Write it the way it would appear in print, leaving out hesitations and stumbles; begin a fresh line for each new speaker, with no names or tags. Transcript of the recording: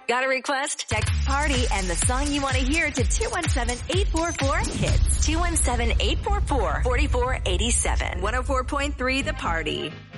Got a request? Text PARTY and the song you want to hear to 217-844-KIDS. 217-844-4487. 104.3 The Party.